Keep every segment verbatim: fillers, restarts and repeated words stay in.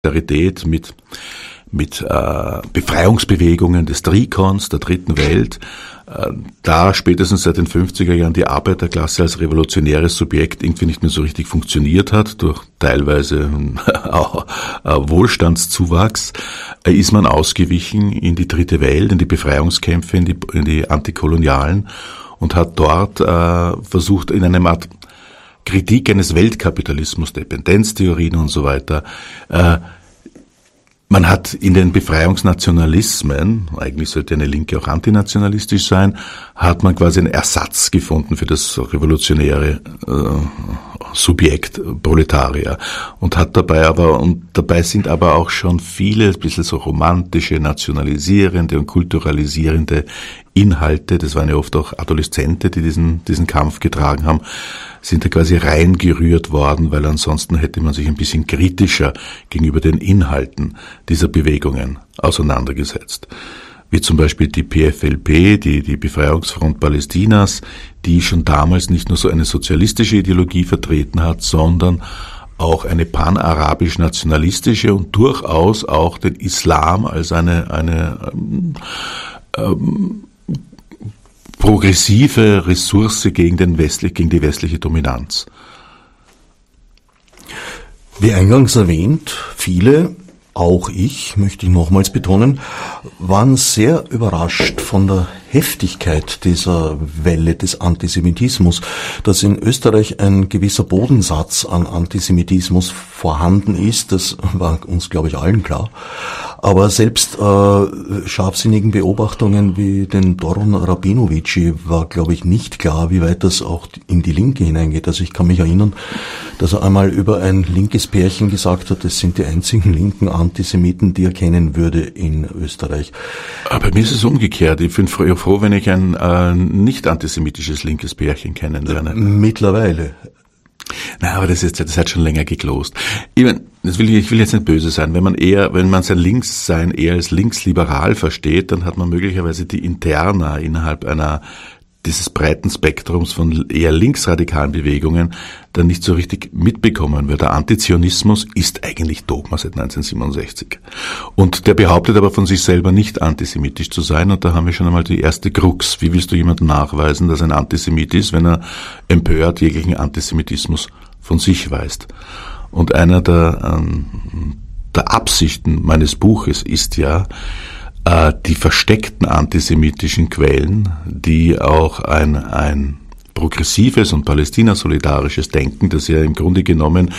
Solidarität mit mit äh, Befreiungsbewegungen des Trikons, der dritten Welt, äh, da spätestens seit den fünfziger Jahren die Arbeiterklasse als revolutionäres Subjekt irgendwie nicht mehr so richtig funktioniert hat, durch teilweise auch äh, Wohlstandszuwachs, äh, ist man ausgewichen in die dritte Welt, in die Befreiungskämpfe, in die, in die Antikolonialen und hat dort äh, versucht, in einer Art Kritik eines Weltkapitalismus, Dependenztheorien und so weiter, äh, man hat in den Befreiungsnationalismen, eigentlich sollte eine Linke auch antinationalistisch sein, hat man quasi einen Ersatz gefunden für das revolutionäre äh, Subjekt Proletarier und hat dabei aber, und dabei sind aber auch schon viele ein bisschen so romantische, nationalisierende und kulturalisierende Inhalte, das waren ja oft auch Adoleszente, die diesen, diesen Kampf getragen haben, sind da quasi reingerührt worden, weil ansonsten hätte man sich ein bisschen kritischer gegenüber den Inhalten dieser Bewegungen auseinandergesetzt. Wie zum Beispiel die P F L P, die, die Befreiungsfront Palästinas, die schon damals nicht nur so eine sozialistische Ideologie vertreten hat, sondern auch eine panarabisch-nationalistische und durchaus auch den Islam als eine, eine ähm, ähm, progressive Ressource gegen den westlich, gegen die westliche Dominanz. Wie eingangs erwähnt, viele, auch ich, möchte ich nochmals betonen, waren sehr überrascht von der Heftigkeit dieser Welle des Antisemitismus, dass in Österreich ein gewisser Bodensatz an Antisemitismus vorhanden ist, das war uns, glaube ich, allen klar. Aber selbst äh, scharfsinnigen Beobachtungen wie den Doron Rabinovici war, glaube ich, nicht klar, wie weit das auch in die Linke hineingeht. Also ich kann mich erinnern, dass er einmal über ein linkes Pärchen gesagt hat, das sind die einzigen linken Antisemiten, die er kennen würde in Österreich. Aber bei mir ist es umgekehrt. Ich bin froh, wenn ich ein äh, nicht antisemitisches linkes Pärchen kennenlerne. Mittlerweile. Na, aber das ist, das hat schon länger geklost. Ich, mein, das will ich, ich will jetzt nicht böse sein. Wenn man eher, wenn man sein Linkssein eher als linksliberal versteht, dann hat man möglicherweise die Interna innerhalb einer dieses breiten Spektrums von eher linksradikalen Bewegungen dann nicht so richtig mitbekommen wird. Der Antizionismus ist eigentlich Dogma seit neunzehnhundertsiebenundsechzig. Und der behauptet aber von sich selber nicht antisemitisch zu sein, und da haben wir schon einmal die erste Krux. Wie willst du jemandem nachweisen, dass er ein Antisemit ist, wenn er empört jeglichen Antisemitismus von sich weist? Und einer der, ähm, der Absichten meines Buches ist ja, die versteckten antisemitischen Quellen, die auch ein, ein progressives und palästinasolidarisches Denken, das ja im Grunde genommen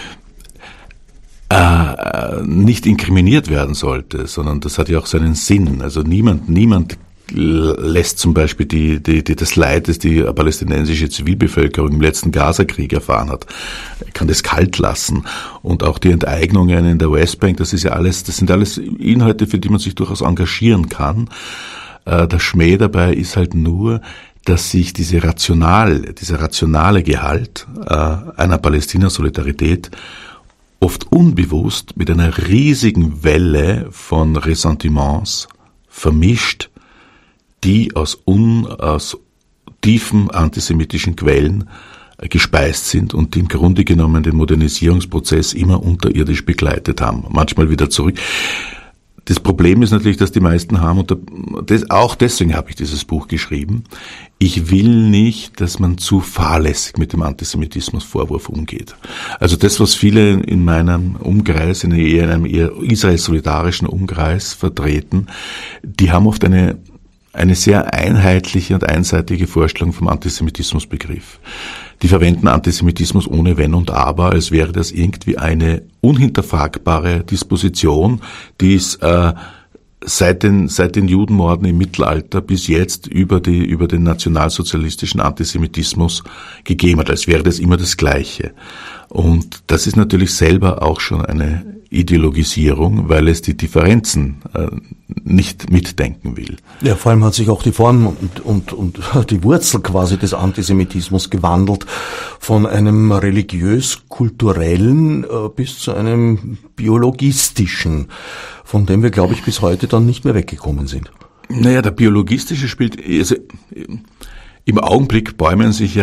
äh, nicht inkriminiert werden sollte, sondern das hat ja auch seinen Sinn. Also niemand, niemand lässt zum Beispiel die, die, die, das Leid, das die palästinensische Zivilbevölkerung im letzten Gaza-Krieg erfahren hat, kann das kalt lassen. Und auch die Enteignungen in der Westbank, das ist ja alles, das sind alles Inhalte, für die man sich durchaus engagieren kann. Äh, der Schmäh dabei ist halt nur, dass sich diese rational, dieser rationale Gehalt äh, einer Palästina-Solidarität oft unbewusst mit einer riesigen Welle von Ressentiments vermischt, die aus, un, aus tiefen antisemitischen Quellen äh, gespeist sind und die im Grunde genommen den Modernisierungsprozess immer unterirdisch begleitet haben, manchmal wieder zurück. Das Problem ist natürlich, dass die meisten haben, und das, auch deswegen habe ich dieses Buch geschrieben, ich will nicht, dass man zu fahrlässig mit dem Antisemitismusvorwurf umgeht. Also das, was viele in meinem Umkreis, in eher einem eher israel-solidarischen Umkreis vertreten, die haben oft eine eine sehr einheitliche und einseitige Vorstellung vom Antisemitismusbegriff. Die verwenden Antisemitismus ohne Wenn und Aber, als wäre das irgendwie eine unhinterfragbare Disposition, die es äh, seit den seit den Judenmorden im Mittelalter bis jetzt über die über den nationalsozialistischen Antisemitismus gegeben hat, als wäre das immer das Gleiche. Und das ist natürlich selber auch schon eine Ideologisierung, weil es die Differenzen äh, nicht mitdenken will. Ja, vor allem hat sich auch die Form und, und, und die Wurzel quasi des Antisemitismus gewandelt, von einem religiös-kulturellen äh, bis zu einem biologistischen, von dem wir, glaube ich, bis heute dann nicht mehr weggekommen sind. Naja, der biologistische spielt, also im Augenblick bäumen sich ja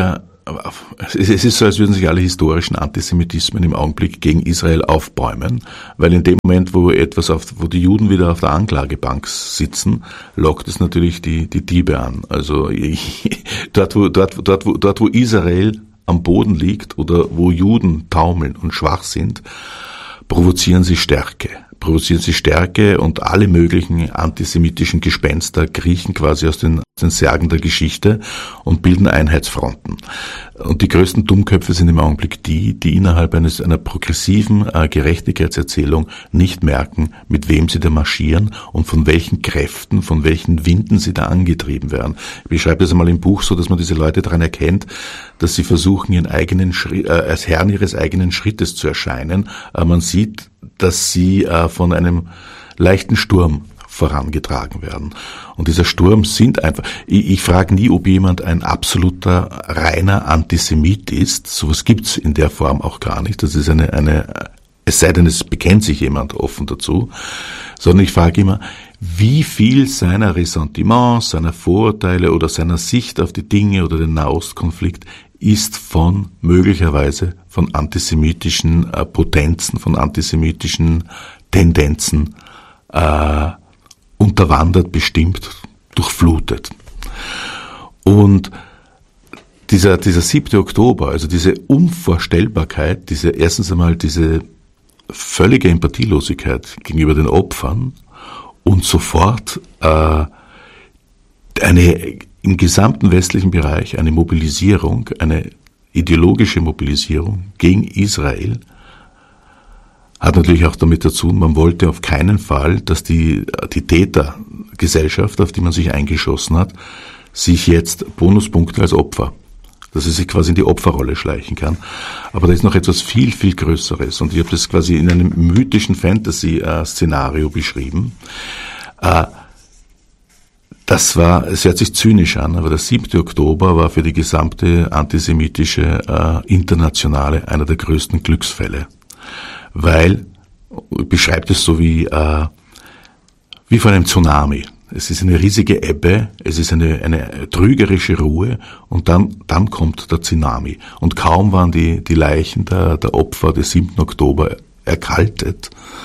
Es ist so, als würden sich alle historischen Antisemitismen im Augenblick gegen Israel aufbäumen, weil in dem Moment, wo etwas auf, wo die Juden wieder auf der Anklagebank sitzen, lockt es natürlich die, die Diebe an. Also ich, dort, wo, dort, dort, wo, dort, wo Israel am Boden liegt oder wo Juden taumeln und schwach sind, provozieren sie Stärke. provozieren sie Stärke und alle möglichen antisemitischen Gespenster kriechen quasi aus den, aus den Särgen der Geschichte und bilden Einheitsfronten. Und die größten Dummköpfe sind im Augenblick die, die innerhalb eines einer progressiven äh, Gerechtigkeitserzählung nicht merken, mit wem sie da marschieren und von welchen Kräften, von welchen Winden sie da angetrieben werden. Ich beschreibe das einmal im Buch so, dass man diese Leute daran erkennt, dass sie versuchen, ihren eigenen Schritt, äh, als Herren ihres eigenen Schrittes zu erscheinen. Äh, man sieht, dass sie äh, von einem leichten Sturm vorangetragen werden. Und dieser Sturm sind einfach, ich, ich frage nie, ob jemand ein absoluter, reiner Antisemit ist. Sowas gibt's in der Form auch gar nicht. Das ist eine, eine, es sei denn, es bekennt sich jemand offen dazu. Sondern ich frage immer, wie viel seiner Ressentiments, seiner Vorurteile oder seiner Sicht auf die Dinge oder den Nahostkonflikt ist von möglicherweise von antisemitischen äh, Potenzen, von antisemitischen Tendenzen äh, unterwandert, bestimmt, durchflutet. Und dieser, dieser siebte Oktober, also diese Unvorstellbarkeit, diese erstens einmal diese völlige Empathielosigkeit gegenüber den Opfern und sofort äh, eine im gesamten westlichen Bereich eine Mobilisierung, eine ideologische Mobilisierung gegen Israel, hat natürlich auch damit zu tun, man wollte auf keinen Fall, dass die, die Tätergesellschaft, auf die man sich eingeschossen hat, sich jetzt Bonuspunkte als Opfer, dass sie sich quasi in die Opferrolle schleichen kann. Aber da ist noch etwas viel, viel Größeres. Und ich habe das quasi in einem mythischen Fantasy-Szenario beschrieben. Das war, es hört sich zynisch an, aber der siebte Oktober war für die gesamte antisemitische äh, Internationale einer der größten Glücksfälle. Weil, beschreibt es so wie, äh, wie von einem Tsunami. Es ist eine riesige Ebbe, es ist eine, eine trügerische Ruhe und dann, dann kommt der Tsunami. Und kaum waren die, die Leichen der, der Opfer des siebten Oktober erkaltet,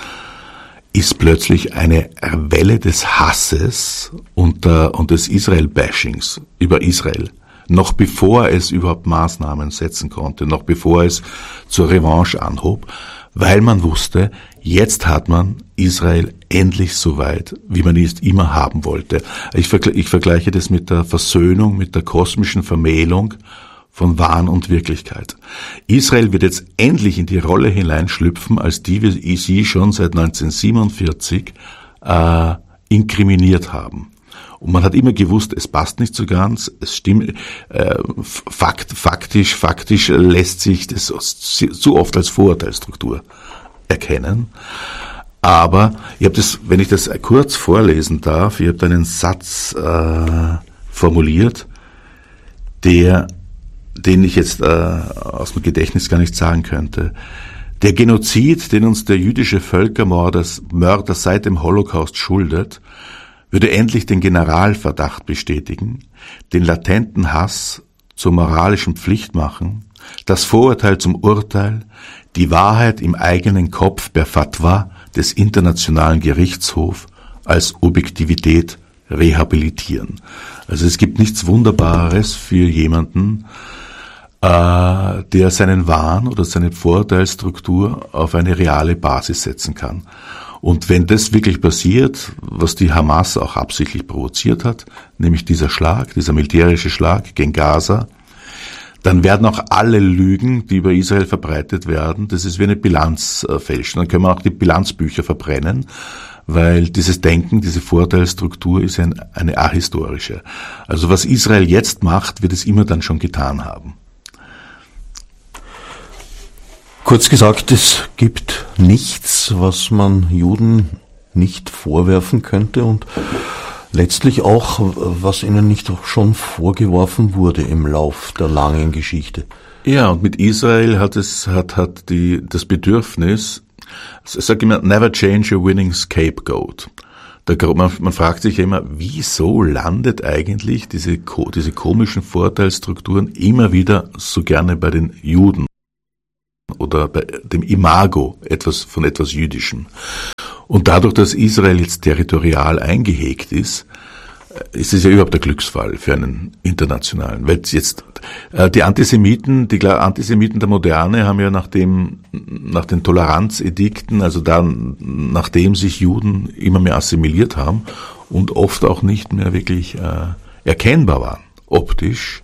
ist plötzlich eine Welle des Hasses und, der, und des Israel-Bashings über Israel. Noch bevor es überhaupt Maßnahmen setzen konnte, noch bevor es zur Revanche anhob, weil man wusste, jetzt hat man Israel endlich so weit, wie man es immer haben wollte. Ich, vergle- ich vergleiche das mit der Versöhnung, mit der kosmischen Vermählung von Wahn und Wirklichkeit. Israel wird jetzt endlich in die Rolle hineinschlüpfen, als die wir sie schon seit neunzehnhundertsiebenundvierzig äh, inkriminiert haben. Und man hat immer gewusst, es passt nicht so ganz, es stimmt, äh, fakt, faktisch, faktisch lässt sich das zu oft als Vorurteilsstruktur erkennen. Aber ich habe das, wenn ich das kurz vorlesen darf, ich habe da einen Satz äh, formuliert, der den ich jetzt äh, aus dem Gedächtnis gar nicht sagen könnte. Der Genozid, den uns der jüdische Völkermörder Mörder seit dem Holocaust schuldet, würde endlich den Generalverdacht bestätigen, den latenten Hass zur moralischen Pflicht machen, das Vorurteil zum Urteil, die Wahrheit im eigenen Kopf per Fatwa des Internationalen Gerichtshofs als Objektivität rehabilitieren. Also es gibt nichts Wunderbares für jemanden, äh, der seinen Wahn oder seine Vorurteilsstruktur auf eine reale Basis setzen kann. Und wenn das wirklich passiert, was die Hamas auch absichtlich provoziert hat, nämlich dieser Schlag, dieser militärische Schlag gegen Gaza, dann werden auch alle Lügen, die über Israel verbreitet werden, das ist wie eine Bilanz äh, fälschen. Dann können wir auch die Bilanzbücher verbrennen, weil dieses Denken, diese Vorurteilsstruktur ist ein, eine ahistorische. Also was Israel jetzt macht, wird es immer dann schon getan haben. Kurz gesagt, es gibt nichts, was man Juden nicht vorwerfen könnte und letztlich auch, was ihnen nicht auch schon vorgeworfen wurde im Lauf der langen Geschichte. Ja, und mit Israel hat es hat hat die das Bedürfnis, ich sage immer, never change your winning scapegoat. man, man fragt sich ja immer, wieso landet eigentlich diese, diese komischen Vorteilsstrukturen immer wieder so gerne bei den Juden oder bei dem Imago etwas von etwas Jüdischem. Und dadurch, dass Israel jetzt territorial eingehegt ist, ist es ja überhaupt der Glücksfall für einen internationalen. Weil jetzt äh, die Antisemiten, die Antisemiten der Moderne haben ja nach dem, nach den Toleranzedikten, also dann, nachdem sich Juden immer mehr assimiliert haben und oft auch nicht mehr wirklich äh, erkennbar waren, optisch.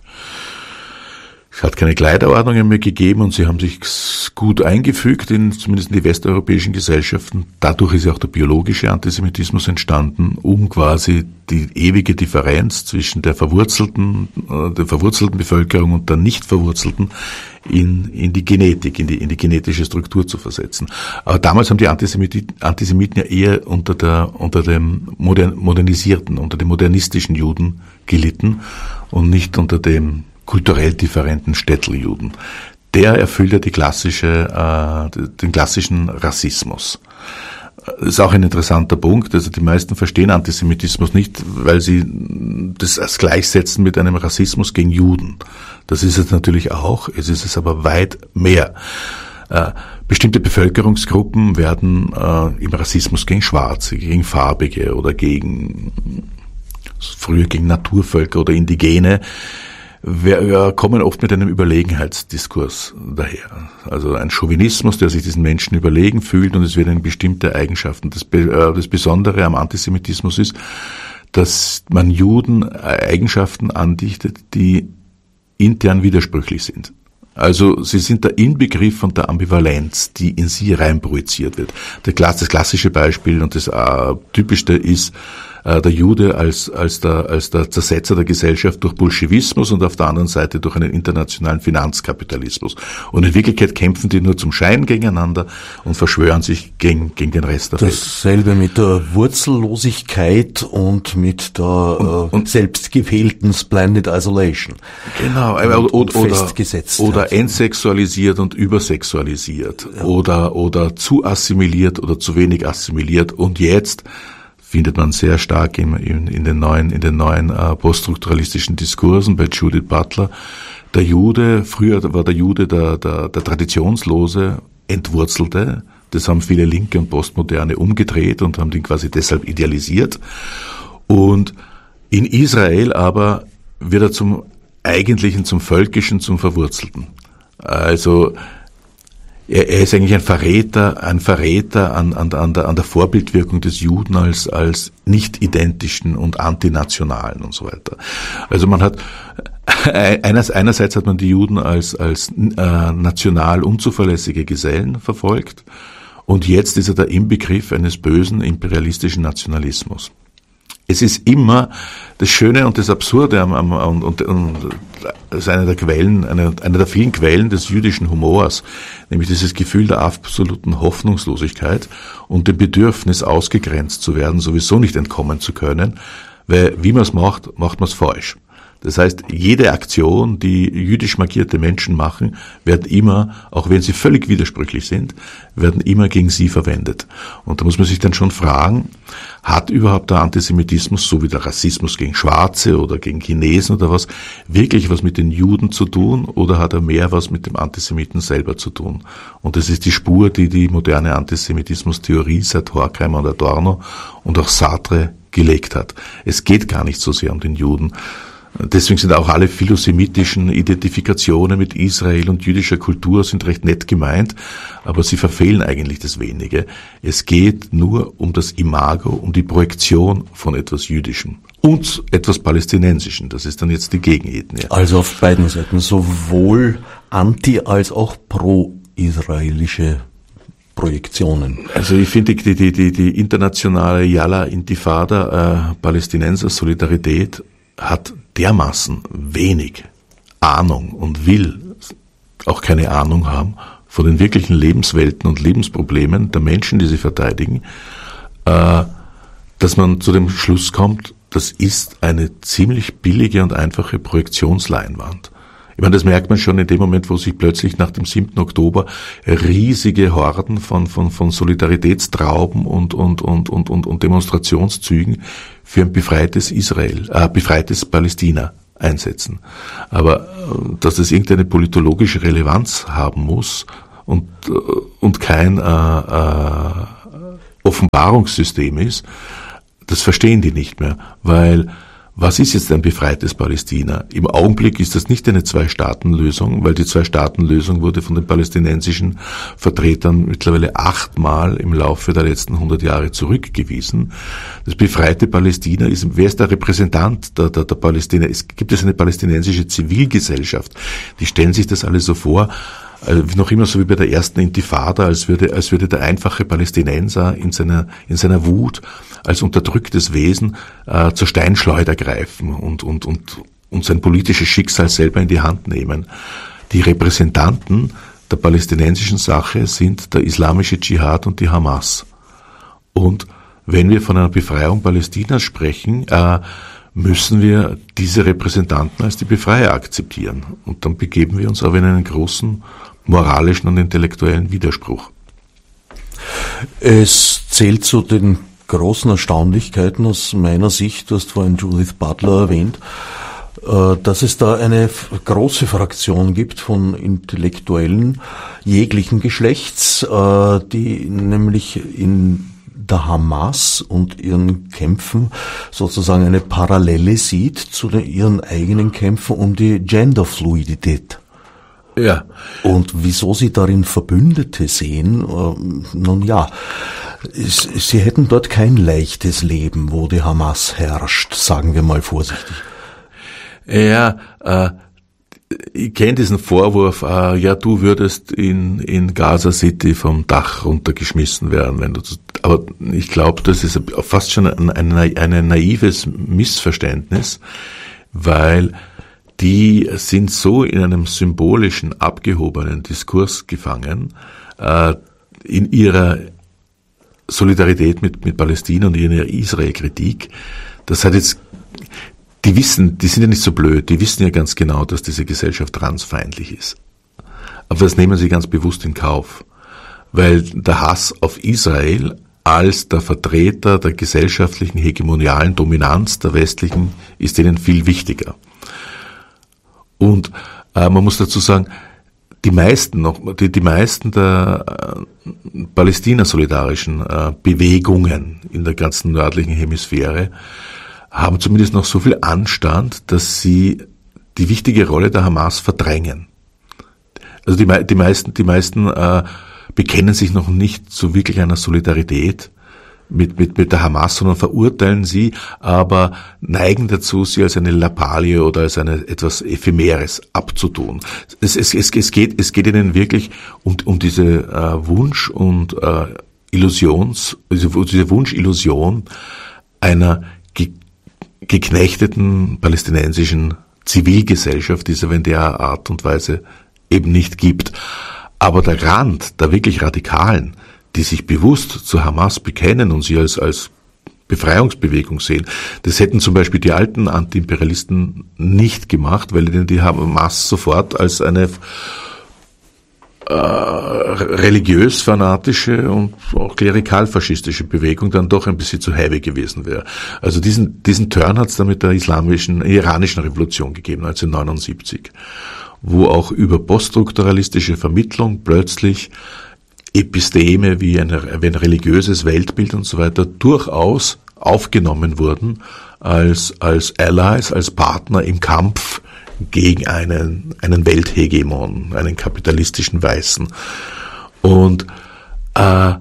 Es hat keine Kleiderordnungen mehr gegeben und sie haben sich gut eingefügt, in, zumindest in die westeuropäischen Gesellschaften. Dadurch ist ja auch der biologische Antisemitismus entstanden, um quasi die ewige Differenz zwischen der verwurzelten, der verwurzelten Bevölkerung und der nicht verwurzelten in, in die Genetik, in die, in die genetische Struktur zu versetzen. Aber damals haben die Antisemiten, Antisemiten ja eher unter der, unter dem modern, modernisierten, unter dem modernistischen Juden gelitten und nicht unter dem kulturell differenten Städteljuden. Der erfüllt ja die klassische, äh, den klassischen Rassismus. Das ist auch ein interessanter Punkt. Also die meisten verstehen Antisemitismus nicht, weil sie das als gleichsetzen mit einem Rassismus gegen Juden. Das ist es natürlich auch. Es ist es aber weit mehr. Äh, bestimmte Bevölkerungsgruppen werden äh, im Rassismus gegen Schwarze, gegen Farbige oder gegen früher gegen Naturvölker oder Indigene. Wir kommen oft mit einem Überlegenheitsdiskurs daher. Also ein Chauvinismus, der sich diesen Menschen überlegen fühlt und es werden bestimmte Eigenschaften. Das, das Besondere am Antisemitismus ist, dass man Juden Eigenschaften andichtet, die intern widersprüchlich sind. Also sie sind der Inbegriff von der Ambivalenz, die in sie reinprojiziert wird. Das klassische Beispiel und das typischste ist der Jude als, als, der, als der Zersetzer der Gesellschaft durch Bolschewismus und auf der anderen Seite durch einen internationalen Finanzkapitalismus. Und in Wirklichkeit kämpfen die nur zum Schein gegeneinander und verschwören sich gegen, gegen den Rest der Welt. Dasselbe mit der Wurzellosigkeit und mit der und, und, selbstgewählten Splendid Isolation. Genau, und, oder, und festgesetzt oder, oder hat. entsexualisiert und übersexualisiert ja. oder, oder zu assimiliert oder zu wenig assimiliert und jetzt findet man sehr stark in, in, in den neuen, in den neuen äh, poststrukturalistischen Diskursen bei Judith Butler. Der Jude, früher war der Jude der, der, der traditionslose, entwurzelte. Das haben viele Linke und Postmoderne umgedreht und haben den quasi deshalb idealisiert. Und in Israel aber wird er zum Eigentlichen, zum Völkischen, zum Verwurzelten. Also Er, er ist eigentlich ein Verräter, ein Verräter an, an, an, der, an der Vorbildwirkung des Juden als, als nicht identischen und antinationalen und so weiter. Also man hat, eines, einerseits hat man die Juden als, als äh, national unzuverlässige Gesellen verfolgt und jetzt ist er der Inbegriff eines bösen imperialistischen Nationalismus. Es ist immer das Schöne und das Absurde am, am, und, und, und das ist eine der Quellen, eine, eine der vielen Quellen des jüdischen Humors, nämlich dieses Gefühl der absoluten Hoffnungslosigkeit und dem Bedürfnis, ausgegrenzt zu werden, sowieso nicht entkommen zu können, weil wie man es macht, macht man es falsch. Das heißt, jede Aktion, die jüdisch markierte Menschen machen, werden immer, auch wenn sie völlig widersprüchlich sind, werden immer gegen sie verwendet. Und da muss man sich dann schon fragen, hat überhaupt der Antisemitismus, so wie der Rassismus gegen Schwarze oder gegen Chinesen oder was, wirklich was mit den Juden zu tun oder hat er mehr was mit dem Antisemiten selber zu tun? Und das ist die Spur, die die moderne Antisemitismus-Theorie seit Horkheimer und Adorno und auch Sartre gelegt hat. Es geht gar nicht so sehr um den Juden. Deswegen sind auch alle philosemitischen Identifikationen mit Israel und jüdischer Kultur sind recht nett gemeint, aber sie verfehlen eigentlich das Wenige. Es geht nur um das Imago, um die Projektion von etwas Jüdischem und etwas Palästinensischem. Das ist dann jetzt die Gegenethnie. Also auf beiden Seiten, sowohl anti- als auch pro-israelische Projektionen. Also ich finde die, die, die, die internationale Yalla Intifada äh, Palästinenser Solidarität hat dermaßen wenig Ahnung und will auch keine Ahnung haben von den wirklichen Lebenswelten und Lebensproblemen der Menschen, die sie verteidigen, äh, dass man zu dem Schluss kommt, das ist eine ziemlich billige und einfache Projektionsleinwand. Ich meine, das merkt man schon in dem Moment, wo sich plötzlich nach dem siebten Oktober riesige Horden von, von, von Solidaritätstrauben und, und, und, und, und, und Demonstrationszügen für ein befreites Israel, äh, befreites Palästina einsetzen. Aber, dass das irgendeine politologische Relevanz haben muss und, und kein, äh, äh, Offenbarungssystem ist, das verstehen die nicht mehr, weil was ist jetzt ein befreites Palästina? Im Augenblick ist das nicht eine Zwei-Staaten-Lösung, weil die Zwei-Staaten-Lösung wurde von den palästinensischen Vertretern mittlerweile achtmal im Laufe der letzten hundert Jahre zurückgewiesen. Das befreite Palästina ist, wer ist der Repräsentant der, der, der Palästina? Es gibt es eine palästinensische Zivilgesellschaft. Die stellen sich das alle so vor, noch immer so wie bei der ersten Intifada, als würde, als würde der einfache Palästinenser in seiner, in seiner Wut als unterdrücktes Wesen äh, zur Steinschleuder greifen und, und, und, und sein politisches Schicksal selber in die Hand nehmen. Die Repräsentanten der palästinensischen Sache sind der islamische Dschihad und die Hamas. Und wenn wir von einer Befreiung Palästinas sprechen, äh, müssen wir diese Repräsentanten als die Befreier akzeptieren. Und dann begeben wir uns aber in einen großen moralischen und intellektuellen Widerspruch. Es zählt zu den großen Erstaunlichkeiten aus meiner Sicht, du hast vorhin Judith Butler erwähnt, dass es da eine große Fraktion gibt von Intellektuellen jeglichen Geschlechts, die nämlich in der Hamas und ihren Kämpfen sozusagen eine Parallele sieht zu den, ihren eigenen Kämpfen um die Genderfluidität. Ja. Und wieso sie darin Verbündete sehen, äh, nun ja, es, sie hätten dort kein leichtes Leben, wo die Hamas herrscht, sagen wir mal vorsichtig. Ja, äh, ich kenne diesen Vorwurf, äh, ja, du würdest in, in Gaza City vom Dach runtergeschmissen werden, wenn du, aber ich glaube, das ist fast schon ein, ein, ein naives Missverständnis, weil die sind so in einem symbolischen, abgehobenen Diskurs gefangen, äh, in ihrer Solidarität mit, mit Palästina und in ihrer Israel-Kritik. Das hat jetzt, die wissen, die sind ja nicht so blöd, die wissen ja ganz genau, dass diese Gesellschaft transfeindlich ist. Aber das nehmen sie ganz bewusst in Kauf, weil der Hass auf Israel als der Vertreter der gesellschaftlichen hegemonialen Dominanz der westlichen ist ihnen viel wichtiger. Und äh, man muss dazu sagen, die meisten noch, die, die meisten der äh, Palästina-solidarischen äh, Bewegungen in der ganzen nördlichen Hemisphäre haben zumindest noch so viel Anstand, dass sie die wichtige Rolle der Hamas verdrängen. Also die, die meisten, die meisten äh, bekennen sich noch nicht zu wirklich einer Solidarität mit, mit, mit der Hamas, sondern verurteilen sie, aber neigen dazu, sie als eine Lappalie oder als eine etwas Ephemeres abzutun. Es, es, es, es geht, es geht ihnen wirklich um, um diese äh, Wunsch und äh, Illusions, diese, diese Wunschillusion einer ge, geknechteten palästinensischen Zivilgesellschaft, die es aber in der Art und Weise eben nicht gibt. Aber der Rand der wirklich Radikalen, die sich bewusst zur Hamas bekennen und sie als, als Befreiungsbewegung sehen, das hätten zum Beispiel die alten Antiimperialisten nicht gemacht, weil ihnen die Hamas sofort als eine äh, religiös-fanatische und auch klerikal-faschistische Bewegung dann doch ein bisschen zu heavy gewesen wäre. Also diesen, diesen Turn hat es dann mit der islamischen, iranischen Revolution gegeben, neunzehnhundertneunundsiebzig, wo auch über poststrukturalistische Vermittlung plötzlich Episteme wie ein, wie ein religiöses Weltbild und so weiter durchaus aufgenommen wurden als, als Allies, als Partner im Kampf gegen einen, einen Welthegemon, einen kapitalistischen Weißen. Und äh,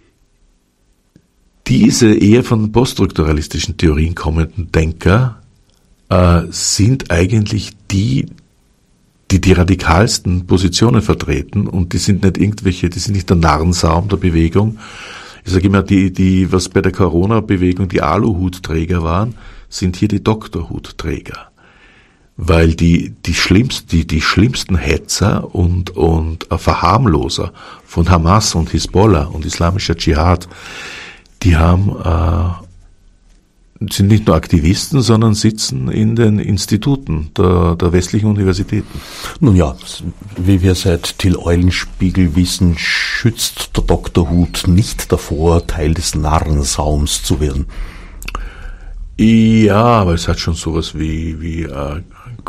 diese eher von poststrukturalistischen Theorien kommenden Denker äh, sind eigentlich die, die die radikalsten Positionen vertreten, und die sind nicht irgendwelche, die sind nicht der Narrensaum der Bewegung. Ich sage immer, die, die, was bei der Corona-Bewegung die Aluhutträger waren, sind hier die Doktorhutträger. Weil die, die schlimmsten, die, die schlimmsten Hetzer und, und Verharmloser von Hamas und Hisbollah und islamischer Dschihad, die haben, äh, sind nicht nur Aktivisten, sondern sitzen in den Instituten der, der westlichen Universitäten. Nun ja, wie wir seit Till Eulenspiegel wissen, schützt der Doktorhut nicht davor, Teil des Narrensaums zu werden. Ja, aber es hat schon sowas wie, wie äh,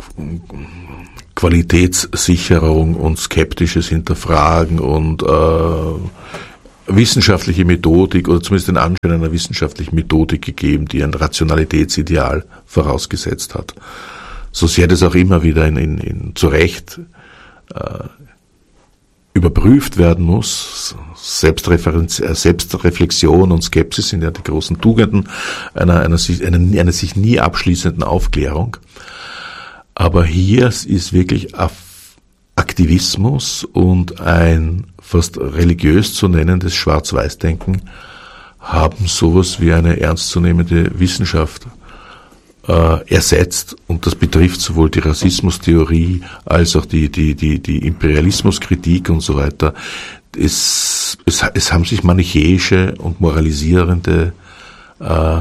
Qualitätssicherung und skeptisches Hinterfragen und äh, wissenschaftliche Methodik oder zumindest den Anschein einer wissenschaftlichen Methodik gegeben, die ein Rationalitätsideal vorausgesetzt hat. So sehr das auch immer wieder in, in, in zu Recht äh, überprüft werden muss. Selbstreferenz, äh, Selbstreflexion und Skepsis sind ja die großen Tugenden einer, einer, einer, einer sich nie abschließenden Aufklärung. Aber hier ist wirklich Aktivismus und ein fast religiös zu nennendes Schwarz-Weiß-Denken haben sowas wie eine ernstzunehmende Wissenschaft äh, ersetzt, und das betrifft sowohl die Rassismustheorie als auch die die die die Imperialismuskritik und so weiter. Es es, es haben sich manichäische und moralisierende äh,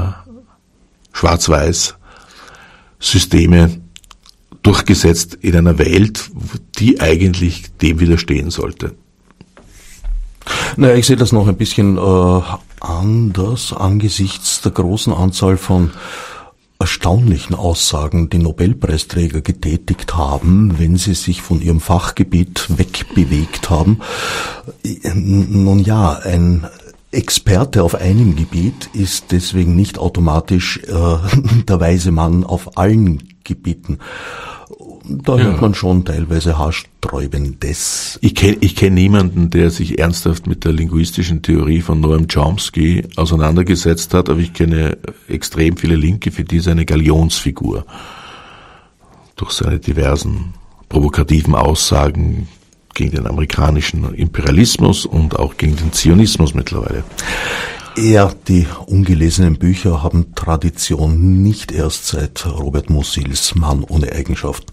Schwarz-Weiß-Systeme durchgesetzt in einer Welt, die eigentlich dem widerstehen sollte. Naja, ich sehe das noch ein bisschen äh, anders angesichts der großen Anzahl von erstaunlichen Aussagen, die Nobelpreisträger getätigt haben, wenn sie sich von ihrem Fachgebiet wegbewegt haben. Nun ja, ein Experte auf einem Gebiet ist deswegen nicht automatisch äh, der weise Mann auf allen Gebieten. Da hört ja. man schon teilweise Haarsträubendes. Ich kenne ich kenn niemanden, der sich ernsthaft mit der linguistischen Theorie von Noam Chomsky auseinandergesetzt hat, aber ich kenne extrem viele Linke, für die ist eine Galionsfigur. Durch seine diversen provokativen Aussagen gegen den amerikanischen Imperialismus und auch gegen den Zionismus mittlerweile. Ja, die ungelesenen Bücher haben Tradition, nicht erst seit Robert Musils Mann ohne Eigenschaft.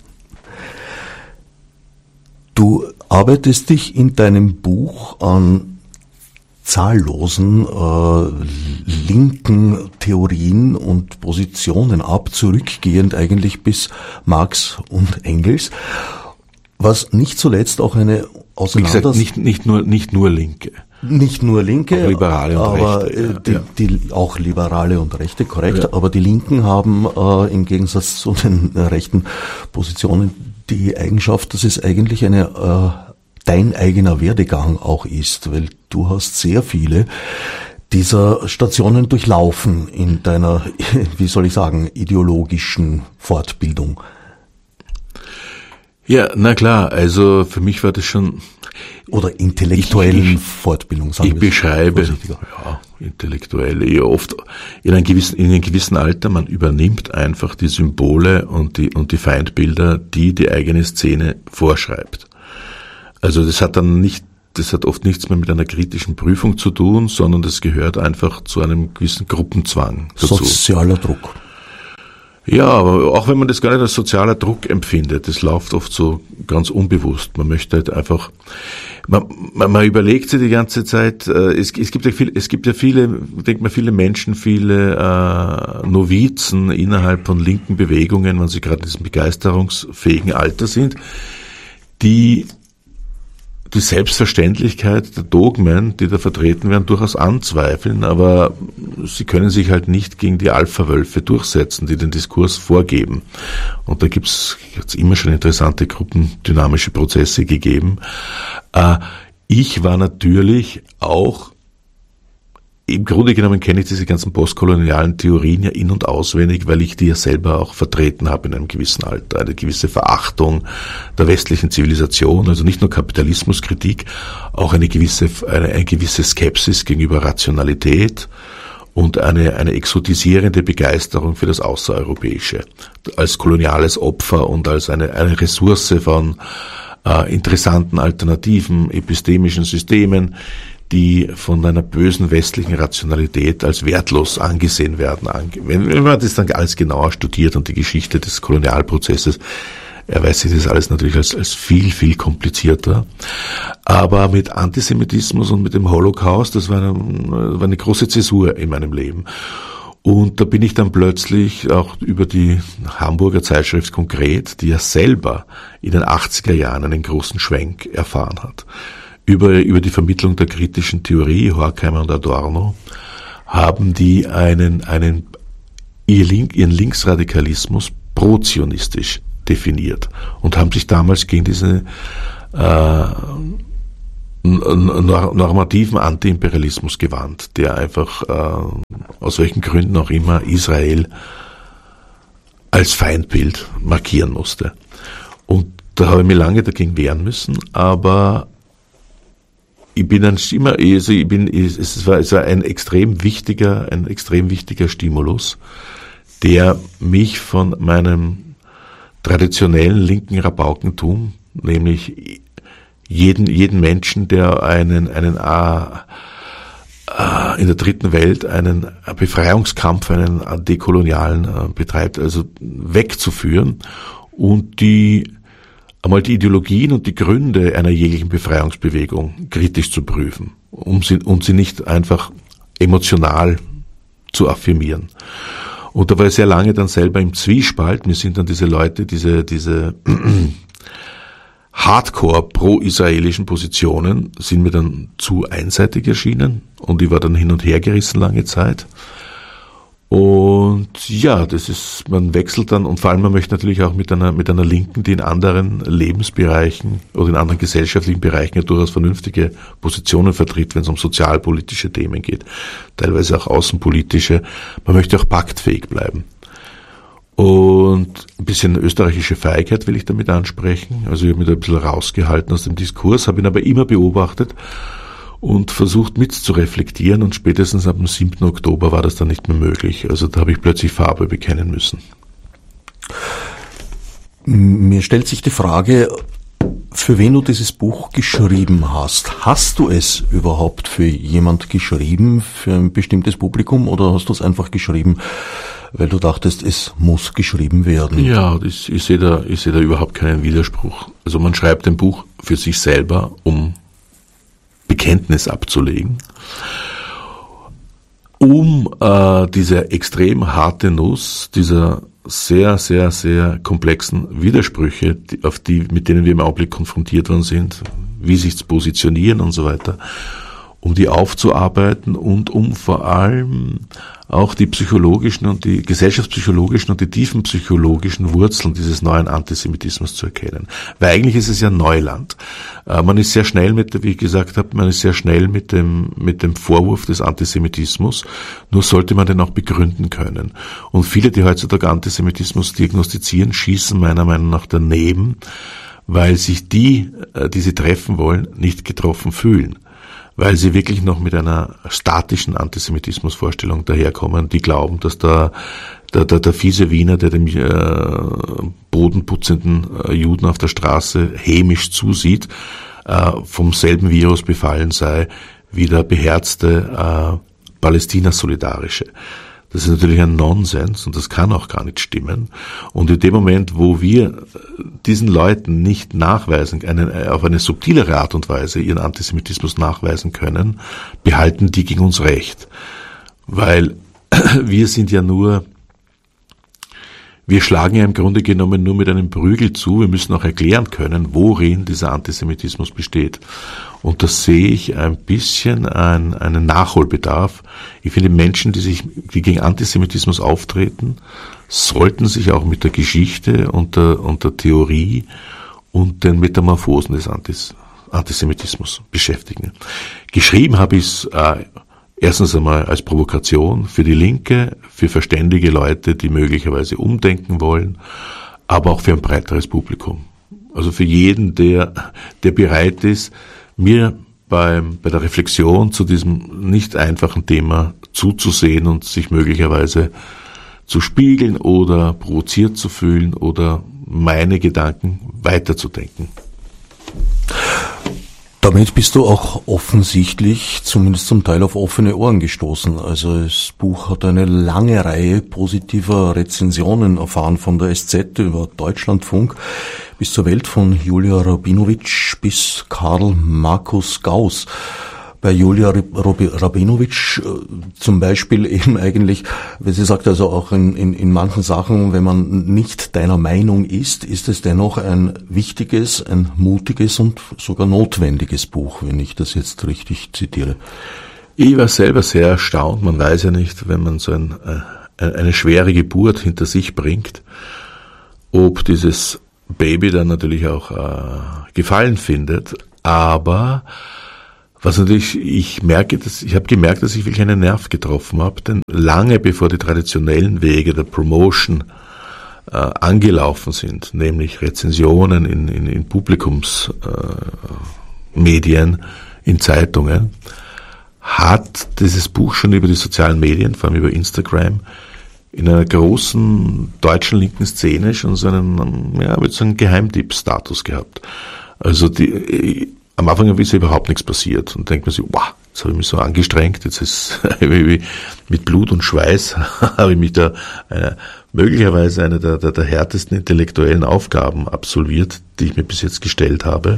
Du arbeitest dich in deinem Buch an zahllosen äh, linken Theorien und Positionen ab, zurückgehend eigentlich bis Marx und Engels, was nicht zuletzt auch eine Auseinandersetzung... Wie gesagt, nicht, nicht nur, nicht nur Linke. Nicht nur Linke, auch Liberale und aber Rechte. Die, ja. die, auch Liberale und Rechte, korrekt. Ja. Aber die Linken haben äh, im Gegensatz zu den äh, rechten Positionen die Eigenschaft, dass es eigentlich eine äh, dein eigener Werdegang auch ist, weil du hast sehr viele dieser Stationen durchlaufen in deiner, wie soll ich sagen, ideologischen Fortbildung. Ja, na klar, also für mich war das schon... Oder intellektuellen ich, ich, Fortbildung, sagen ich wir beschreibe, ja, intellektuell, eher oft in einem gewissen, in einem gewissen Alter, man übernimmt einfach die Symbole und die, und die Feindbilder, die die eigene Szene vorschreibt. Also das hat dann nicht, das hat oft nichts mehr mit einer kritischen Prüfung zu tun, sondern das gehört einfach zu einem gewissen Gruppenzwang dazu. Sozialer Druck. Ja, aber auch wenn man das gar nicht als sozialer Druck empfindet, das läuft oft so ganz unbewusst. Man möchte halt einfach, man, man, man überlegt sich die ganze Zeit, äh, es, es gibt ja viel, es gibt ja viele, ich denke mal, viele Menschen, viele äh, Novizen innerhalb von linken Bewegungen, wenn sie gerade in diesem begeisterungsfähigen Alter sind, die die Selbstverständlichkeit der Dogmen, die da vertreten werden, durchaus anzweifeln, aber sie können sich halt nicht gegen die Alpha-Wölfe durchsetzen, die den Diskurs vorgeben. Und da gibt's jetzt immer schon interessante gruppendynamische Prozesse gegeben. Äh, ich war natürlich auch, im Grunde genommen kenne ich diese ganzen postkolonialen Theorien ja in- und auswendig, weil ich die ja selber auch vertreten habe in einem gewissen Alter. Eine gewisse Verachtung der westlichen Zivilisation, also nicht nur Kapitalismuskritik, auch eine gewisse, eine, eine gewisse Skepsis gegenüber Rationalität und eine, eine exotisierende Begeisterung für das Außereuropäische als koloniales Opfer und als eine, eine Ressource von äh, interessanten alternativen epistemischen Systemen, die von einer bösen westlichen Rationalität als wertlos angesehen werden. Wenn man das dann alles genauer studiert und die Geschichte des Kolonialprozesses, erweist sich das alles natürlich als, als viel, viel komplizierter. Aber mit Antisemitismus und mit dem Holocaust, das war eine, war eine große Zäsur in meinem Leben. Und da bin ich dann plötzlich auch über die Hamburger Zeitschrift Konkret, die ja selber in den achtziger Jahren einen großen Schwenk erfahren hat, über, über die Vermittlung der kritischen Theorie, Horkheimer und Adorno, haben die einen, einen, ihr Link, ihren Linksradikalismus prozionistisch definiert und haben sich damals gegen diese äh, normativen Antiimperialismus gewandt, der einfach äh, aus welchen Gründen auch immer Israel als Feindbild markieren musste. Und da habe ich mich lange dagegen wehren müssen, aber ich bin dann immer, also ich bin, es war, es war ein extrem wichtiger, ein extrem wichtiger Stimulus, der mich von meinem traditionellen linken Rabaukentum, nämlich jeden, jeden Menschen, der einen, einen, äh, in der dritten Welt einen Befreiungskampf, einen dekolonialen äh, betreibt, also wegzuführen und die, einmal die Ideologien und die Gründe einer jeglichen Befreiungsbewegung kritisch zu prüfen, um sie, um sie nicht einfach emotional zu affirmieren. Und da war ich sehr lange dann selber im Zwiespalt. Mir sind dann diese Leute, diese, diese hardcore pro-israelischen Positionen sind mir dann zu einseitig erschienen und ich war dann hin und her gerissen lange Zeit. Und ja, das ist, man wechselt dann und vor allem man möchte natürlich auch mit einer, mit einer Linken, die in anderen Lebensbereichen oder in anderen gesellschaftlichen Bereichen ja durchaus vernünftige Positionen vertritt, wenn es um sozialpolitische Themen geht, teilweise auch außenpolitische. Man möchte auch paktfähig bleiben. Und ein bisschen österreichische Feigheit will ich damit ansprechen. Also ich habe mich da ein bisschen rausgehalten aus dem Diskurs, habe ihn aber immer beobachtet und versucht mitzureflektieren und spätestens ab dem siebten Oktober war das dann nicht mehr möglich. Also da habe ich plötzlich Farbe bekennen müssen. Mir stellt sich die Frage, für wen du dieses Buch geschrieben hast. Hast du es überhaupt für jemand geschrieben, für ein bestimmtes Publikum, oder hast du es einfach geschrieben, weil du dachtest, es muss geschrieben werden? Ja, das, ich sehe da, ich sehe da überhaupt keinen Widerspruch. Also man schreibt ein Buch für sich selber, um Bekenntnis abzulegen, um äh, diese extrem harte Nuss, dieser sehr, sehr, sehr komplexen Widersprüche, die, auf die, mit denen wir im Augenblick konfrontiert worden sind, wie sich zu positionieren und so weiter, um die aufzuarbeiten und um vor allem auch die psychologischen und die gesellschaftspsychologischen und die tiefenpsychologischen Wurzeln dieses neuen Antisemitismus zu erkennen. Weil eigentlich ist es ja Neuland. Äh, man ist sehr schnell mit, wie ich gesagt habe, man ist sehr schnell mit dem, mit dem Vorwurf des Antisemitismus, nur sollte man den auch begründen können. Und viele, die heutzutage Antisemitismus diagnostizieren, schießen meiner Meinung nach daneben, weil sich die, die sie treffen wollen, nicht getroffen fühlen. Weil sie wirklich noch mit einer statischen Antisemitismusvorstellung daherkommen, die glauben, dass da der, der, der fiese Wiener, der dem äh, bodenputzenden äh, Juden auf der Straße hämisch zusieht, äh, vom selben Virus befallen sei wie der beherzte äh, Palästina-Solidarische. Das ist natürlich ein Nonsens und das kann auch gar nicht stimmen. Und in dem Moment, wo wir diesen Leuten nicht nachweisen, eine, auf eine subtilere Art und Weise ihren Antisemitismus nachweisen können, behalten die gegen uns Recht. Weil wir sind ja nur, wir schlagen ja im Grunde genommen nur mit einem Prügel zu. Wir müssen auch erklären können, worin dieser Antisemitismus besteht. Und da sehe ich ein bisschen ein, einen Nachholbedarf. Ich finde, Menschen, die sich, die gegen Antisemitismus auftreten, sollten sich auch mit der Geschichte und der, und der Theorie und den Metamorphosen des Antis, Antisemitismus beschäftigen. Geschrieben habe ich es äh, erstens einmal als Provokation für die Linke, für verständige Leute, die möglicherweise umdenken wollen, aber auch für ein breiteres Publikum. Also für jeden, der, der bereit ist, mir beim, bei der Reflexion zu diesem nicht einfachen Thema zuzusehen und sich möglicherweise zu spiegeln oder provoziert zu fühlen oder meine Gedanken weiterzudenken. Damit bist du auch offensichtlich, zumindest zum Teil, auf offene Ohren gestoßen. Also das Buch hat eine lange Reihe positiver Rezensionen erfahren, von der S Z über Deutschlandfunk bis zur Welt, von Julia Rabinowitsch bis Karl Markus Gauss. bei Julia Rabinowitsch zum Beispiel eben eigentlich, wie sie sagt, also auch in, in, in manchen Sachen, wenn man nicht deiner Meinung ist, ist es dennoch ein wichtiges, ein mutiges und sogar notwendiges Buch, wenn ich das jetzt richtig zitiere. Ich war selber sehr erstaunt. Man weiß ja nicht, wenn man so ein, eine schwere Geburt hinter sich bringt, ob dieses Baby dann natürlich auch äh, Gefallen findet. Aber was natürlich, ich merke, dass ich habe gemerkt, dass ich wirklich einen Nerv getroffen habe, denn lange bevor die traditionellen Wege der Promotion äh, angelaufen sind, nämlich Rezensionen in, in, in Publikumsmedien, äh, in Zeitungen, hat dieses Buch schon über die sozialen Medien, vor allem über Instagram, in einer großen deutschen linken Szene schon so einen, ja, würde sagen, Geheimtipp-Status gehabt. Also die, am Anfang ist ja überhaupt nichts passiert und denkt man sich, wow, jetzt habe ich mich so angestrengt, jetzt ist mit Blut und Schweiß habe ich mich da äh, möglicherweise eine der, der, der härtesten intellektuellen Aufgaben absolviert, die ich mir bis jetzt gestellt habe.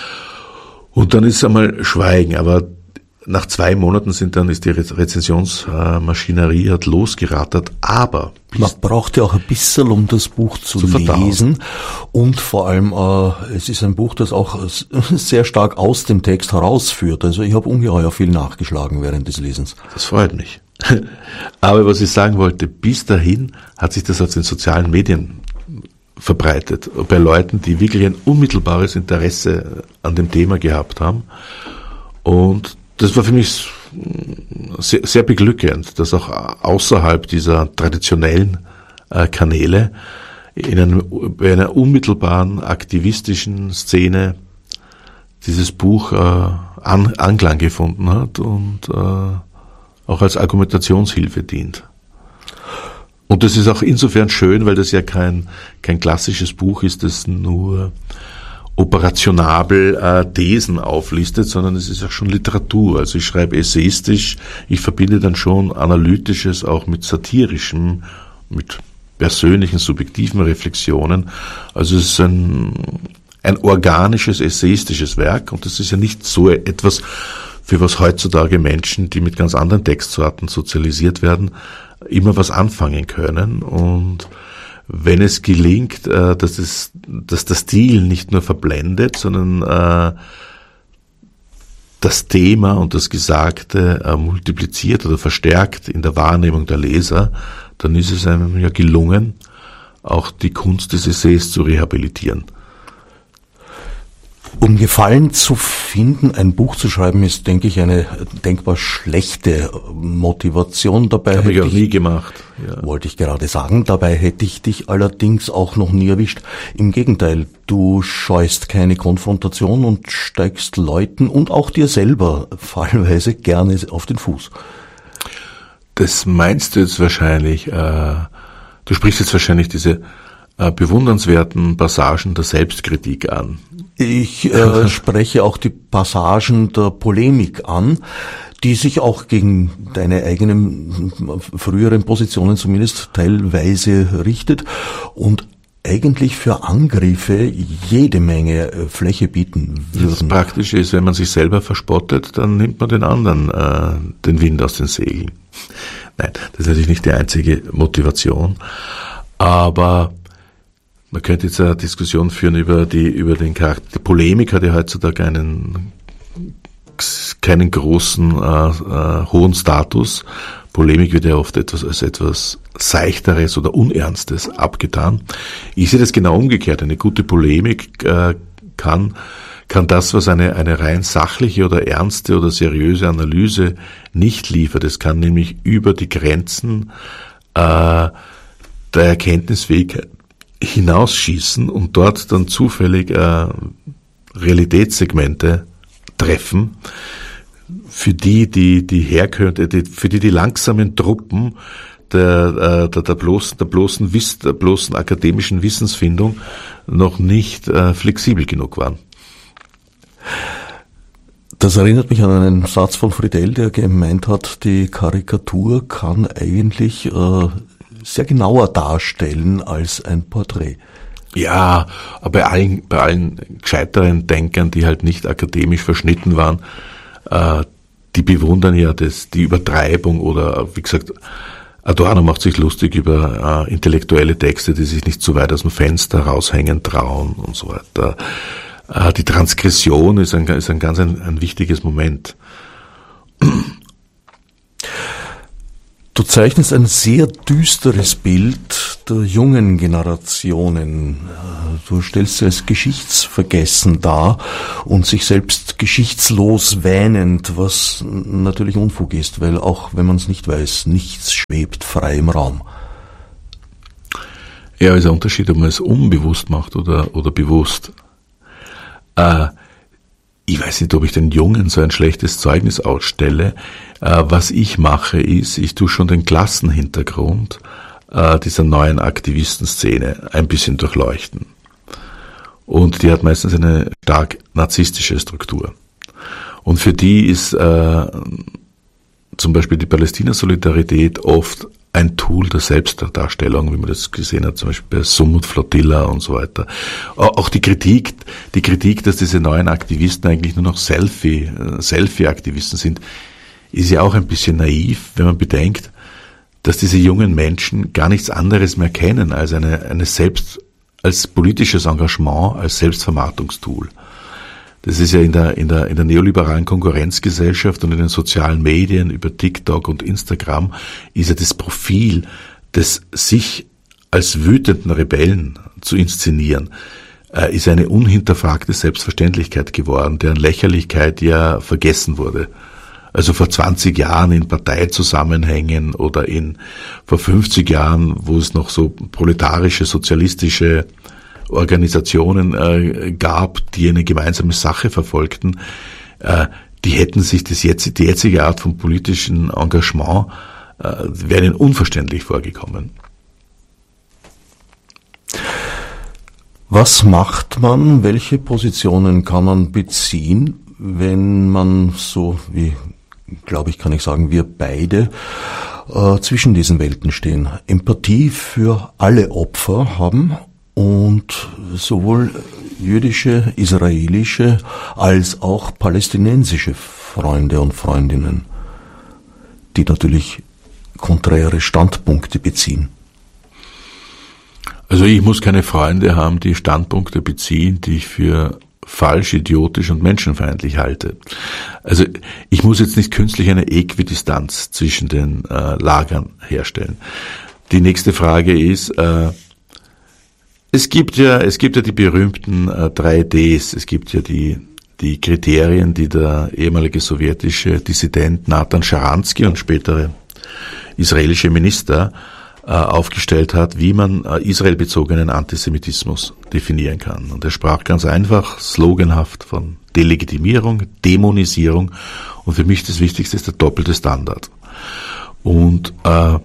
Und dann ist einmal Schweigen, aber nach zwei Monaten sind dann ist die Rezensionsmaschinerie hat losgerattert, aber man braucht ja auch ein bisschen, um das Buch zu, zu lesen, und vor allem äh, es ist ein Buch, das auch sehr stark aus dem Text herausführt. Also ich habe ungeheuer viel nachgeschlagen während des Lesens. Das freut mich. Aber was ich sagen wollte, bis dahin hat sich das auf den sozialen Medien verbreitet, bei Leuten, die wirklich ein unmittelbares Interesse an dem Thema gehabt haben, und das war für mich sehr, sehr beglückend, dass auch außerhalb dieser traditionellen äh, Kanäle in einem, bei einer unmittelbaren aktivistischen Szene dieses Buch äh, an, Anklang gefunden hat und äh, auch als Argumentationshilfe dient. Und das ist auch insofern schön, weil das ja kein, kein klassisches Buch ist, das nur operationabel äh, Thesen auflistet, sondern es ist auch schon Literatur. Also ich schreibe essayistisch, ich verbinde dann schon Analytisches auch mit satirischem, mit persönlichen, subjektiven Reflexionen. Also es ist ein, ein organisches, essayistisches Werk, und das ist ja nicht so etwas, für was heutzutage Menschen, die mit ganz anderen Textsorten sozialisiert werden, immer was anfangen können. Und wenn es gelingt, äh, dass, es, dass der Stil nicht nur verblendet, sondern äh, das Thema und das Gesagte äh, multipliziert oder verstärkt in der Wahrnehmung der Leser, dann ist es einem ja gelungen, auch die Kunst des Essays zu rehabilitieren. Um Gefallen zu finden, ein Buch zu schreiben, ist, denke ich, eine denkbar schlechte Motivation. Dabei habe ich auch nie gemacht. Ja. Wollte ich gerade sagen. Dabei hätte ich dich allerdings auch noch nie erwischt. Im Gegenteil, du scheust keine Konfrontation und steigst Leuten und auch dir selber fallweise gerne auf den Fuß. Das meinst du jetzt wahrscheinlich, äh, du sprichst jetzt wahrscheinlich diese äh, bewundernswerten Passagen der Selbstkritik an. Ich äh, spreche auch die Passagen der Polemik an, die sich auch gegen deine eigenen früheren Positionen zumindest teilweise richtet und eigentlich für Angriffe jede Menge Fläche bieten würden. Das Praktische ist, wenn man sich selber verspottet, dann nimmt man den anderen äh, den Wind aus den Segeln. Nein, das ist natürlich nicht die einzige Motivation, aber man könnte jetzt eine Diskussion führen über die, über den Charakter. Die Polemik hat ja heutzutage einen, keinen großen, äh, äh, hohen Status. Polemik wird ja oft etwas, als etwas Seichteres oder Unernstes abgetan. Ich sehe das genau umgekehrt. Eine gute Polemik, äh, kann, kann das, was eine, eine rein sachliche oder ernste oder seriöse Analyse nicht liefert. Es kann nämlich über die Grenzen, äh, der Erkenntnisfähigkeit hinausschießen und dort dann zufällig äh, Realitätssegmente treffen, für die die die Herkömmlinge, die, für die die langsamen Truppen der der, der bloßen der bloßen Wiss, der bloßen akademischen Wissensfindung noch nicht äh, flexibel genug waren. Das erinnert mich an einen Satz von Friedel, der gemeint hat, die Karikatur kann eigentlich äh, sehr genauer darstellen als ein Porträt. Ja, aber bei allen, bei allen gescheiteren Denkern, die halt nicht akademisch verschnitten waren, äh, die bewundern ja das, die Übertreibung oder, wie gesagt, Adorno macht sich lustig über äh, intellektuelle Texte, die sich nicht zu weit aus dem Fenster raushängen trauen und so weiter. Äh, die Transgression ist ein, ist ein ganz ein, ein wichtiges Moment. Du zeichnest ein sehr düsteres Bild der jungen Generationen. Du stellst sie als geschichtsvergessen dar und sich selbst geschichtslos wähnend, was natürlich Unfug ist, weil auch wenn man es nicht weiß, nichts schwebt frei im Raum. Ja, ist ein Unterschied, ob man es unbewusst macht oder, oder bewusst. Äh, Ich weiß nicht, ob ich den Jungen so ein schlechtes Zeugnis ausstelle. Äh, was ich mache ist, ich tue schon den Klassenhintergrund äh, dieser neuen Aktivistenszene ein bisschen durchleuchten. Und die hat meistens eine stark narzisstische Struktur. Und für die ist äh, zum Beispiel die Palästina-Solidarität oft ein Tool der Selbstdarstellung, wie man das gesehen hat, zum Beispiel bei Sumut Flotilla und so weiter. Auch die Kritik, die Kritik, dass diese neuen Aktivisten eigentlich nur noch Selfie, Selfie-Aktivisten sind, ist ja auch ein bisschen naiv, wenn man bedenkt, dass diese jungen Menschen gar nichts anderes mehr kennen als eine, eine selbst, als politisches Engagement, als Selbstvermarktungstool. Das ist ja in der, in der, in der neoliberalen Konkurrenzgesellschaft und in den sozialen Medien über TikTok und Instagram ist ja das Profil des sich als wütenden Rebellen zu inszenieren, äh, ist eine unhinterfragte Selbstverständlichkeit geworden, deren Lächerlichkeit ja vergessen wurde. Also vor zwanzig Jahren in Parteizusammenhängen oder in, vor fünfzig Jahren, wo es noch so proletarische, sozialistische Organisationen äh, gab, die eine gemeinsame Sache verfolgten, äh, die hätten sich das jetzt, die jetzige Art von politischen Engagement, äh, wäre ihnen unverständlich vorgekommen. Was macht man, welche Positionen kann man beziehen, wenn man so, wie, glaube ich, kann ich sagen, wir beide äh, zwischen diesen Welten stehen, Empathie für alle Opfer haben und sowohl jüdische, israelische als auch palästinensische Freunde und Freundinnen, die natürlich konträre Standpunkte beziehen? Also ich muss keine Freunde haben, die Standpunkte beziehen, die ich für falsch, idiotisch und menschenfeindlich halte. Also ich muss jetzt nicht künstlich eine Äquidistanz zwischen den äh, Lagern herstellen. Die nächste Frage ist, äh, es gibt ja, es gibt ja die berühmten äh, drei Ds. Es gibt ja die die Kriterien, die der ehemalige sowjetische Dissident Nathan Sharansky und spätere israelische Minister äh, aufgestellt hat, wie man äh, israelbezogenen Antisemitismus definieren kann. Und er sprach ganz einfach, sloganhaft von Delegitimierung, Dämonisierung und für mich das Wichtigste ist der doppelte Standard. Und äh,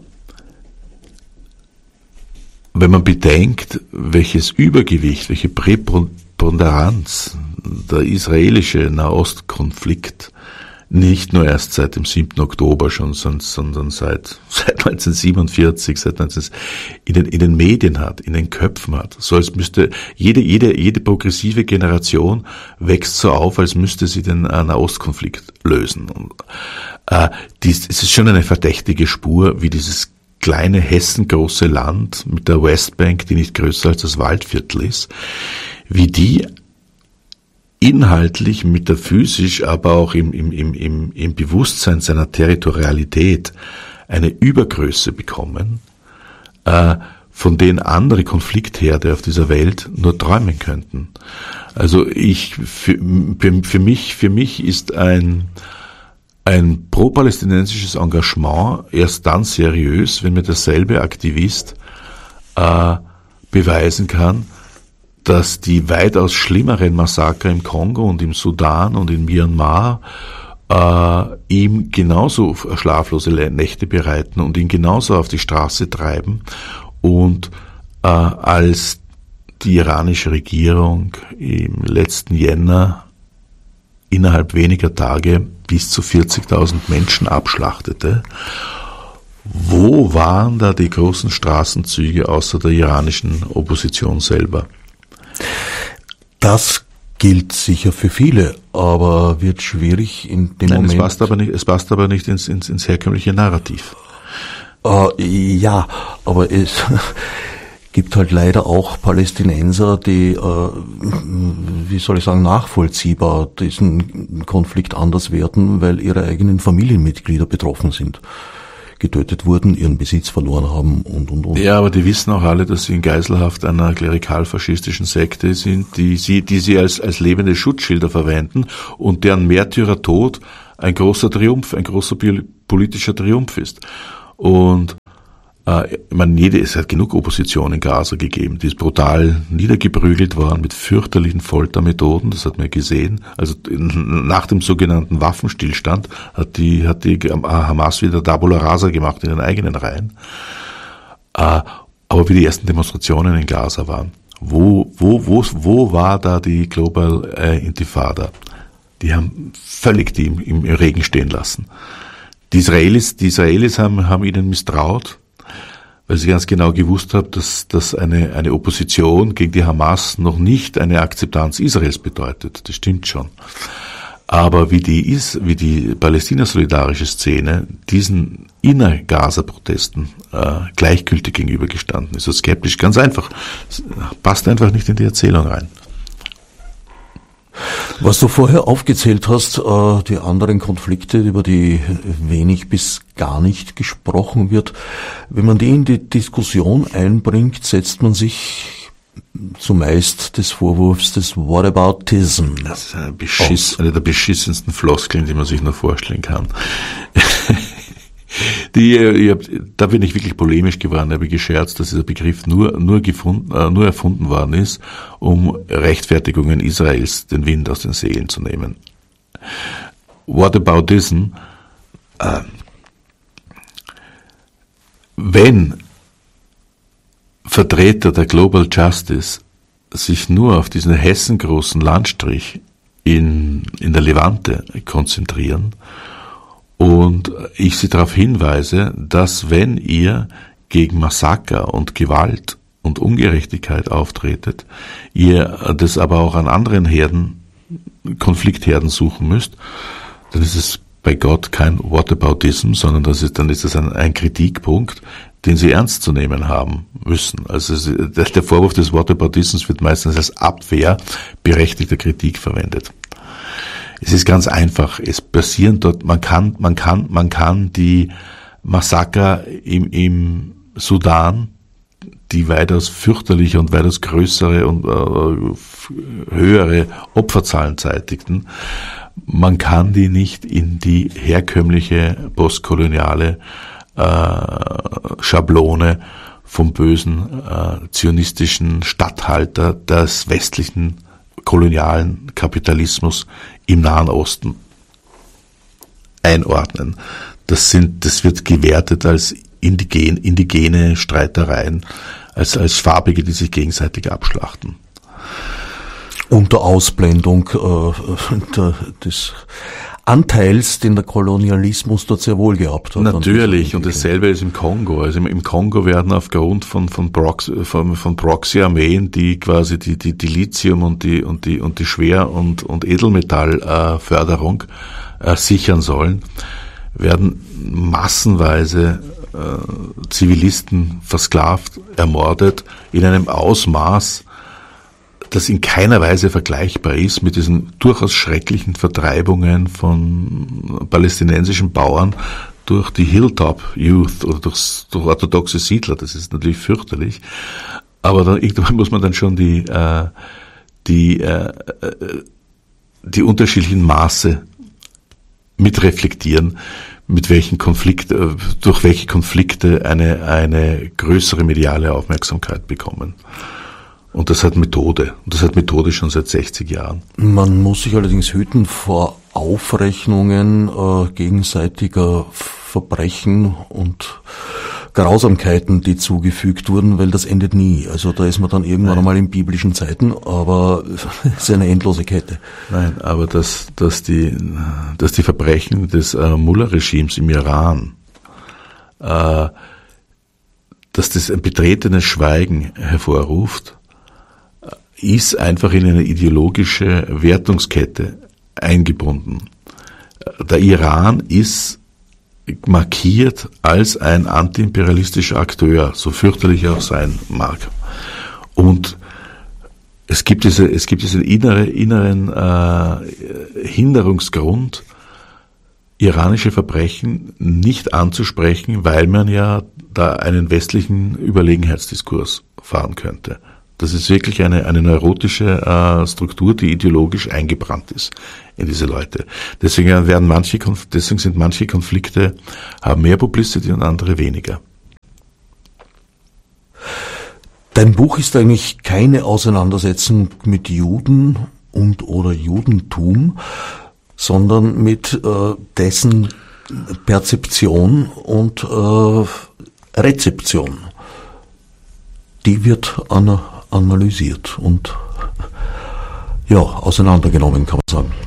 wenn man bedenkt, welches Übergewicht, welche Präponderanz der israelische Nahostkonflikt nicht nur erst seit dem siebten Oktober schon, sondern seit, seit neunzehnhundertsiebenundvierzig, seit neunzehn in den, in den Medien hat, in den Köpfen hat. So als müsste jede, jede, jede progressive Generation wächst so auf, als müsste sie den äh, Nahostkonflikt lösen. Und, äh, dies, es ist schon eine verdächtige Spur, wie dieses kleine hessengroße Land mit der Westbank, die nicht größer als das Waldviertel ist, wie die inhaltlich, metaphysisch, aber auch im, im, im, im Bewusstsein seiner Territorialität eine Übergröße bekommen, äh, von denen andere Konfliktherde auf dieser Welt nur träumen könnten. Also ich, für, für mich, für mich ist ein Ein pro-palästinensisches Engagement erst dann seriös, wenn mir derselbe Aktivist äh, beweisen kann, dass die weitaus schlimmeren Massaker im Kongo und im Sudan und in Myanmar äh, ihm genauso schlaflose Nächte bereiten und ihn genauso auf die Straße treiben und äh, als die iranische Regierung im letzten Jänner innerhalb weniger Tage bis zu vierzigtausend Menschen abschlachtete. Wo waren da die großen Straßenzüge außer der iranischen Opposition selber? Das gilt sicher für viele, aber wird schwierig in dem Nein, Moment. Es passt aber nicht, es passt aber nicht ins, ins, ins herkömmliche Narrativ. Äh, ja, aber es gibt halt leider auch Palästinenser, die, äh, wie soll ich sagen, nachvollziehbar diesen Konflikt anders werten, weil ihre eigenen Familienmitglieder betroffen sind, getötet wurden, ihren Besitz verloren haben und, und, und. Ja, aber die wissen auch alle, dass sie in Geiselhaft einer klerikal-faschistischen Sekte sind, die sie, die sie als, als lebende Schutzschilder verwenden und deren Märtyrertod ein großer Triumph, ein großer politischer Triumph ist. Und äh, ich meine, jede, es hat genug Opposition in Gaza gegeben, die ist brutal niedergeprügelt worden mit fürchterlichen Foltermethoden, das hat man gesehen. Also nach dem sogenannten Waffenstillstand hat die, hat die Hamas wieder Tabula Rasa gemacht in den eigenen Reihen. Äh, aber wie die ersten Demonstrationen in Gaza waren, wo, wo, wo, wo war da die Global äh, Intifada? Die haben völlig die im, im Regen stehen lassen. Die Israelis, die Israelis haben, haben ihnen misstraut, weil sie ganz genau gewusst haben, dass, dass eine, eine Opposition gegen die Hamas noch nicht eine Akzeptanz Israels bedeutet. Das stimmt schon. Aber wie die, Is, wie die Palästina-solidarische Szene diesen Inner-Gaza-Protesten äh, gleichgültig gegenübergestanden ist, so skeptisch, ganz einfach. Das passt einfach nicht in die Erzählung rein. Was du vorher aufgezählt hast, äh, die anderen Konflikte, über die wenig bis gar nicht gesprochen wird, wenn man die in die Diskussion einbringt, setzt man sich zumeist des Vorwurfs des Whataboutism. Das ist eine, Beschiss, eine der beschissensten Floskeln, die man sich nur vorstellen kann. Die, ich hab, da bin ich wirklich polemisch geworden, habe ich gescherzt, dass dieser Begriff nur, nur gefunden, äh, nur erfunden worden ist, um Rechtfertigungen Israels den Wind aus den Segeln zu nehmen. Whataboutism, äh, wenn Vertreter der Global Justice sich nur auf diesen hessengroßen Landstrich in, in der Levante konzentrieren, und ich Sie darauf hinweise, dass wenn ihr gegen Massaker und Gewalt und Ungerechtigkeit auftretet, ihr das aber auch an anderen Herden, Konfliktherden suchen müsst, dann ist es bei Gott kein Whataboutism, sondern das ist, dann ist es ein, ein Kritikpunkt, den Sie ernst zu nehmen haben müssen. Also der Vorwurf des Whataboutisms wird meistens als Abwehr berechtigter Kritik verwendet. Es ist ganz einfach. Es passieren dort, man kann, man kann, man kann die Massaker im, im Sudan, die weitaus fürchterliche und weitaus größere und äh, höhere Opferzahlen zeitigten, man kann die nicht in die herkömmliche postkoloniale äh, Schablone vom bösen äh, zionistischen Statthalter des westlichen kolonialen Kapitalismus im Nahen Osten einordnen. Das sind, das wird gewertet als indigen, indigene Streitereien, als, als Farbige, die sich gegenseitig abschlachten. Unter Ausblendung äh, der, des Anteils, den der Kolonialismus dort sehr wohl gehabt hat. Natürlich, und dasselbe ist im Kongo. Also im, im Kongo werden aufgrund von von, Proxy, von, von Proxy-Armeen, die quasi die die, die Lithium und die und die und die Schwer- und und Edelmetallförderung äh, äh, sichern sollen, werden massenweise äh, Zivilisten versklavt, ermordet in einem Ausmaß, das in keiner Weise vergleichbar ist mit diesen durchaus schrecklichen Vertreibungen von palästinensischen Bauern durch die Hilltop Youth oder durch, durch orthodoxe Siedler. Das ist natürlich fürchterlich. Aber dann, irgendwann muss man dann schon die, äh, die, äh, die unterschiedlichen Maße mitreflektieren, mit welchen Konflikte, durch welche Konflikte eine, eine größere mediale Aufmerksamkeit bekommen. Und das hat Methode. Und das hat Methode schon seit sechzig Jahren. Man muss sich allerdings hüten vor Aufrechnungen äh, gegenseitiger Verbrechen und Grausamkeiten, die zugefügt wurden, weil das endet nie. Also da ist man dann irgendwann Nein. einmal in biblischen Zeiten, aber es ist eine endlose Kette. Nein, aber dass, dass, die, dass die Verbrechen des äh, Mullah-Regimes im Iran, äh, dass das ein betretenes Schweigen hervorruft, ist einfach in eine ideologische Wertungskette eingebunden. Der Iran ist markiert als ein antiimperialistischer Akteur, so fürchterlich er auch sein mag. Und es gibt diese, es gibt diesen innere, inneren äh, Hinderungsgrund, iranische Verbrechen nicht anzusprechen, weil man ja da einen westlichen Überlegenheitsdiskurs fahren könnte. Das ist wirklich eine, eine neurotische äh, Struktur, die ideologisch eingebrannt ist in diese Leute. Deswegen werden manche, deswegen sind manche Konflikte, haben mehr Publicity und andere weniger. Dein Buch ist eigentlich keine Auseinandersetzung mit Juden und oder Judentum, sondern mit äh, dessen Perzeption und äh, Rezeption. Die wird an, analysiert und ja, auseinandergenommen, kann man sagen.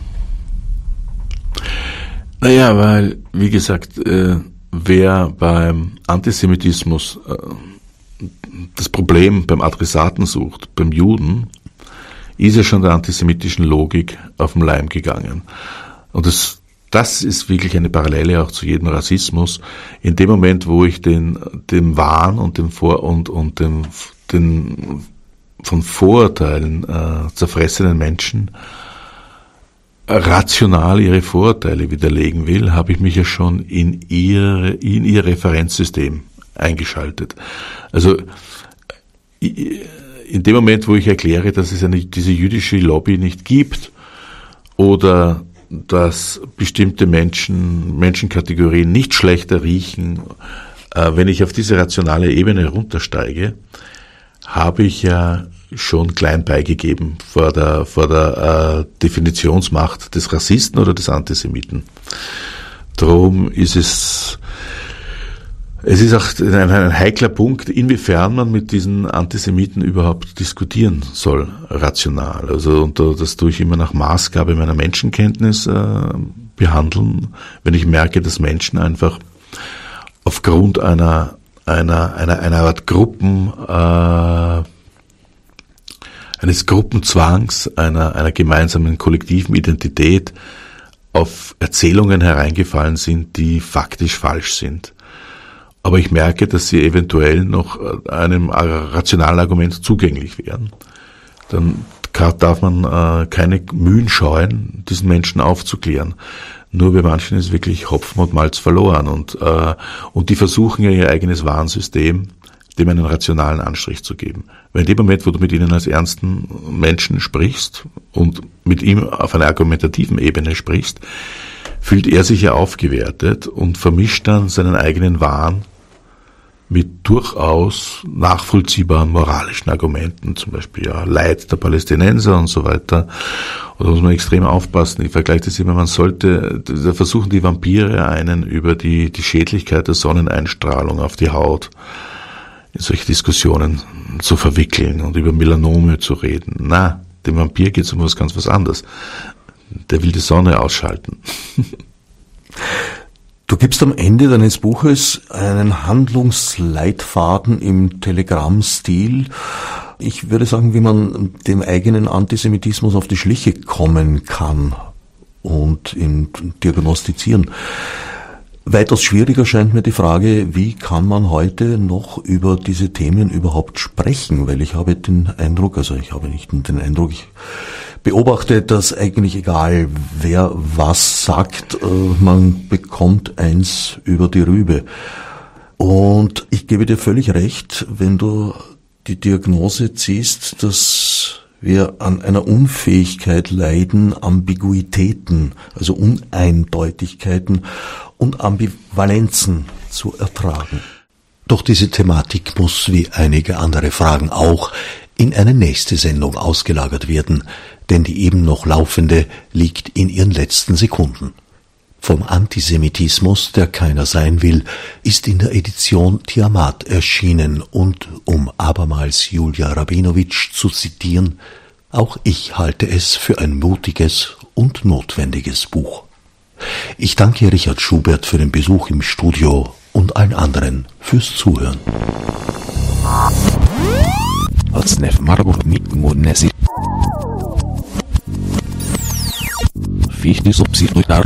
Naja, weil, wie gesagt, äh, wer beim Antisemitismus äh, das Problem beim Adressaten sucht, beim Juden, ist ja schon der antisemitischen Logik auf den Leim gegangen. Und das, das ist wirklich eine Parallele auch zu jedem Rassismus. In dem Moment, wo ich den, dem Wahn und dem Vor und, und dem, den von Vorurteilen äh, zerfressenen Menschen rational ihre Vorurteile widerlegen will, habe ich mich ja schon in ihre, in ihr Referenzsystem eingeschaltet. Also in dem Moment, wo ich erkläre, dass es eine, diese jüdische Lobby nicht gibt oder dass bestimmte Menschen, Menschenkategorien nicht schlechter riechen, äh, wenn ich auf diese rationale Ebene runtersteige, habe ich ja schon klein beigegeben vor der, vor der äh, Definitionsmacht des Rassisten oder des Antisemiten. Darum ist es Es ist auch ein, ein heikler Punkt, inwiefern man mit diesen Antisemiten überhaupt diskutieren soll, rational. Also und das tue ich immer nach Maßgabe meiner Menschenkenntnis äh, behandeln, wenn ich merke, dass Menschen einfach aufgrund einer einer einer einer Art Gruppen äh, eines Gruppenzwangs, einer einer gemeinsamen kollektiven Identität auf Erzählungen hereingefallen sind, die faktisch falsch sind. Aber ich merke, dass sie eventuell noch einem rationalen Argument zugänglich wären. Dann darf man äh, keine Mühen scheuen, diesen Menschen aufzuklären. Nur bei manchen ist wirklich Hopfen und Malz verloren. Und, äh, und die versuchen ja ihr eigenes Warnsystem, dem einen rationalen Anstrich zu geben. Weil in dem Moment, wo du mit ihnen als ernsten Menschen sprichst und mit ihm auf einer argumentativen Ebene sprichst, fühlt er sich ja aufgewertet und vermischt dann seinen eigenen Wahn mit durchaus nachvollziehbaren moralischen Argumenten, zum Beispiel ja Leid der Palästinenser und so weiter. Und da muss man extrem aufpassen. Ich vergleiche das immer, man sollte, da versuchen die Vampire einen über die, die Schädlichkeit der Sonneneinstrahlung auf die Haut in solche Diskussionen zu verwickeln und über Melanome zu reden. Na, dem Vampir geht es um was ganz was anderes. Der will die Sonne ausschalten. Du gibst am Ende deines Buches einen Handlungsleitfaden im Telegramm-Stil. Ich würde sagen, wie man dem eigenen Antisemitismus auf die Schliche kommen kann und ihn diagnostizieren. Weitaus schwieriger scheint mir die Frage, wie kann man heute noch über diese Themen überhaupt sprechen? Weil ich habe den Eindruck, also ich habe nicht den Eindruck, ich beobachte, dass eigentlich egal, wer was sagt, man bekommt eins über die Rübe. Und ich gebe dir völlig recht, wenn du die Diagnose ziehst, dass wir an einer Unfähigkeit leiden, Ambiguitäten, also Uneindeutigkeiten und Ambivalenzen zu ertragen. Doch diese Thematik muss wie einige andere Fragen auch in eine nächste Sendung ausgelagert werden, denn die eben noch laufende liegt in ihren letzten Sekunden. Vom Antisemitismus, der keiner sein will, ist in der Edition Tiamat erschienen und, um abermals Julia Rabinowitsch zu zitieren, auch ich halte es für ein mutiges und notwendiges Buch. Ich danke Richard Schubert für den Besuch im Studio und allen anderen fürs Zuhören. fichte subsidiar.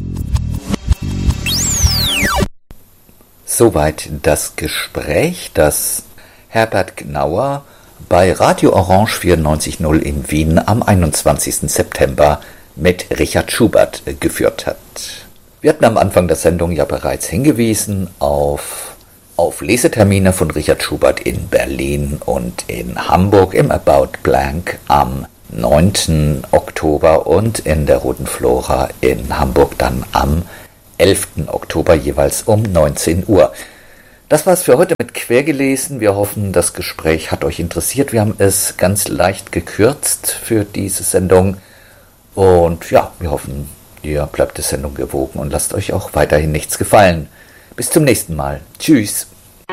Soweit das Gespräch, das Herbert Gnauer bei Radio Orange vierundneunzig Komma null in Wien am einundzwanzigsten September mit Richard Schubert geführt hat. Wir hatten am Anfang der Sendung ja bereits hingewiesen auf, auf Lesetermine von Richard Schubert in Berlin und in Hamburg im About Blank am neunten Oktober und in der Roten Flora in Hamburg dann am elften Oktober jeweils um neunzehn Uhr. Das war's für heute mit Quergelesen. Wir hoffen, das Gespräch hat euch interessiert. Wir haben es ganz leicht gekürzt für diese Sendung. Und ja, wir hoffen, ihr bleibt der Sendung gewogen und lasst euch auch weiterhin nichts gefallen. Bis zum nächsten Mal. Tschüss.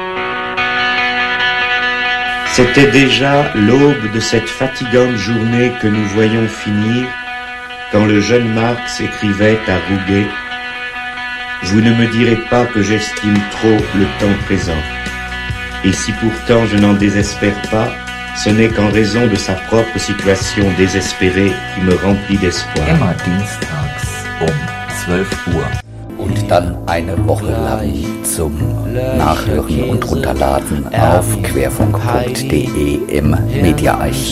C'était déjà l'aube de cette fatigante journée que nous voyions finir, quand le jeune Marx écrivait à Rouget: Vous ne me direz pas que j'estime trop le temps présent. Et si pourtant je n'en désespère pas, ce n'est qu'en raison de sa propre situation désespérée qui me remplit d'espoir. Immer dienstags um zwölf Uhr. Und dann eine Woche lang zum Nachhören und Runterladen auf querfunk punkt de im Mediaarchiv.